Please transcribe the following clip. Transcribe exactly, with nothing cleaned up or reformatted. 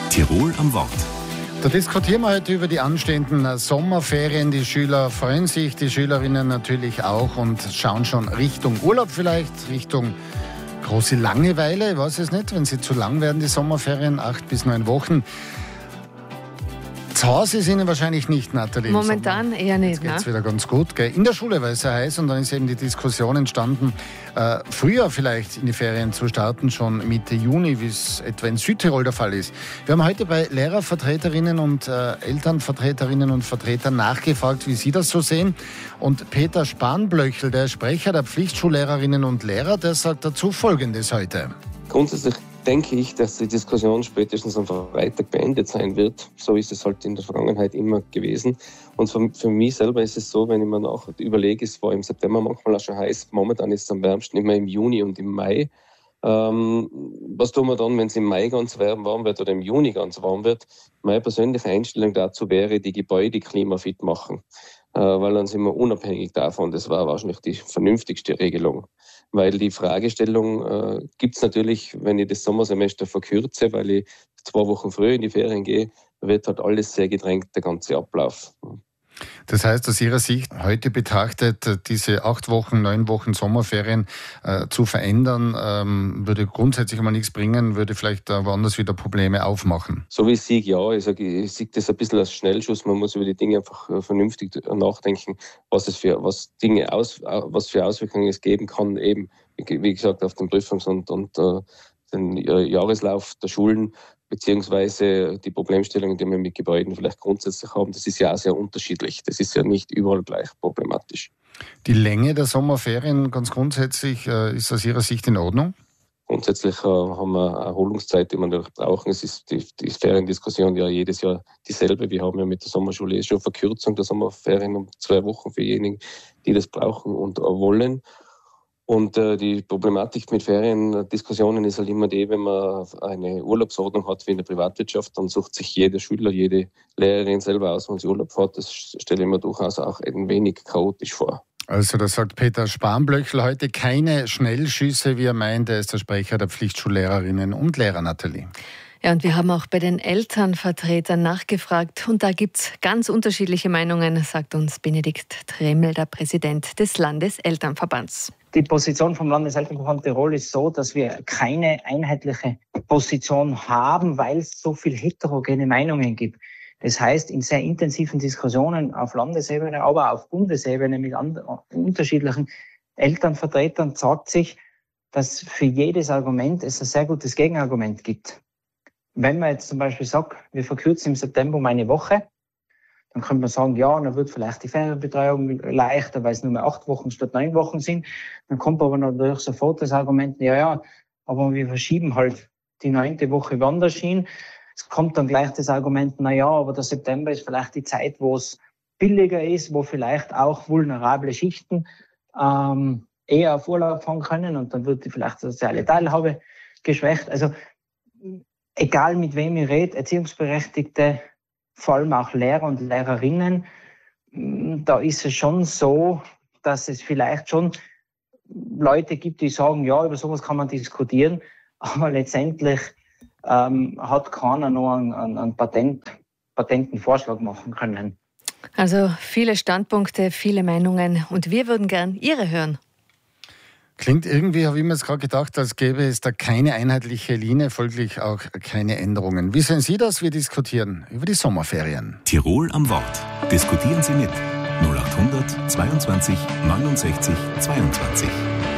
Tirol am Wort. Da diskutieren wir heute über die anstehenden Sommerferien. Die Schüler freuen sich, die Schülerinnen natürlich auch und schauen schon Richtung Urlaub vielleicht, Richtung große Langeweile. Ich weiß es nicht, wenn sie zu lang werden, die Sommerferien, acht bis neun Wochen. Zu Hause ist Ihnen wahrscheinlich nicht, Nathalie. Momentan eher nicht. Jetzt geht es ne? wieder ganz gut. Gell? In der Schule war es sehr heiß und dann ist eben die Diskussion entstanden, äh, früher vielleicht in die Ferien zu starten, schon Mitte Juni, wie es etwa in Südtirol der Fall ist. Wir haben heute bei Lehrervertreterinnen und äh, Elternvertreterinnen und Vertretern nachgefragt, wie sie das so sehen. Und Peter Spanblöchel, der Sprecher der Pflichtschullehrerinnen und Lehrer, der sagt dazu Folgendes heute. Grundsätzlich denke ich, dass die Diskussion spätestens am Freitag beendet sein wird. So ist es halt in der Vergangenheit immer gewesen. Und für, für mich selber ist es so, wenn ich mir noch überlege, es war im September manchmal auch schon heiß, momentan ist es am wärmsten immer im Juni und im Mai. Ähm, was tun wir dann, wenn es im Mai ganz warm, warm wird oder im Juni ganz warm wird? Meine persönliche Einstellung dazu wäre, die Gebäude klimafit machen. Äh, weil dann sind wir unabhängig davon. Das war wahrscheinlich die vernünftigste Regelung. Weil die Fragestellung äh, gibt es natürlich, wenn ich das Sommersemester verkürze, weil ich zwei Wochen früher in die Ferien gehe, wird halt alles sehr gedrängt, der ganze Ablauf. Das heißt, aus Ihrer Sicht heute betrachtet, diese acht Wochen, neun Wochen Sommerferien äh, zu verändern, ähm, würde grundsätzlich einmal nichts bringen, würde vielleicht äh, woanders wieder Probleme aufmachen? So wie ich sehe, ja. Ich, sage, ich sehe das ein bisschen als Schnellschuss. Man muss über die Dinge einfach äh, vernünftig nachdenken, was es für, was Dinge aus, was für Auswirkungen es geben kann, eben, wie gesagt, auf den Prüfungs- und, und äh, den äh, Jahreslauf der Schulen, beziehungsweise die Problemstellungen, die wir mit Gebäuden vielleicht grundsätzlich haben, das ist ja auch sehr unterschiedlich. Das ist ja nicht überall gleich problematisch. Die Länge der Sommerferien ganz grundsätzlich äh, ist aus Ihrer Sicht in Ordnung? Grundsätzlich äh, haben wir eine Erholungszeit, die wir natürlich brauchen. Es ist die, die Feriendiskussion ja jedes Jahr dieselbe. Wir haben ja mit der Sommerschule eh schon Verkürzung der Sommerferien um zwei Wochen für diejenigen, die das brauchen und wollen. Und äh, die Problematik mit Feriendiskussionen ist halt immer die, wenn man eine Urlaubsordnung hat wie in der Privatwirtschaft, dann sucht sich jeder Schüler, jede Lehrerin selber aus, wenn sie Urlaub hat. Das stelle ich mir durchaus auch ein wenig chaotisch vor. Also das sagt Peter Spanblöchel heute, keine Schnellschüsse, wie er meint. Er ist der Sprecher der Pflichtschullehrerinnen und Lehrer, Nathalie. Ja, und wir haben auch bei den Elternvertretern nachgefragt und da gibt es ganz unterschiedliche Meinungen, sagt uns Benedikt Tremel, der Präsident des Landeselternverbands. Die Position vom Landeselternverband Tirol ist so, dass wir keine einheitliche Position haben, weil es so viele heterogene Meinungen gibt. Das heißt, in sehr intensiven Diskussionen auf Landesebene, aber auf Bundesebene mit unterschiedlichen Elternvertretern zeigt sich, dass für jedes Argument es ein sehr gutes Gegenargument gibt. Wenn man jetzt zum Beispiel sagt, wir verkürzen im September um eine Woche, dann könnte man sagen, ja, dann wird vielleicht die Ferienbetreuung leichter, weil es nur mehr acht Wochen statt neun Wochen sind. Dann kommt aber natürlich sofort das Argument, ja, ja, aber wir verschieben halt die neunte Woche woanders hin. Es kommt dann gleich das Argument, na ja, aber der September ist vielleicht die Zeit, wo es billiger ist, wo vielleicht auch vulnerable Schichten ähm, eher auf Urlaub fahren können und dann wird die vielleicht soziale Teilhabe geschwächt. Also egal mit wem ich rede, Erziehungsberechtigte, vor allem auch Lehrer und Lehrerinnen, da ist es schon so, dass es vielleicht schon Leute gibt, die sagen, ja, über sowas kann man diskutieren, aber letztendlich ähm, hat keiner noch einen, einen Patent, patenten Vorschlag machen können. Also viele Standpunkte, viele Meinungen und wir würden gern Ihre hören. Klingt irgendwie, habe ich mir jetzt gerade gedacht, als gäbe es da keine einheitliche Linie, folglich auch keine Änderungen. Wie sehen Sie das? Wir diskutieren über die Sommerferien. Tirol am Wort. Diskutieren Sie mit null acht hundert zweiundzwanzig neunundsechzig zweiundzwanzig.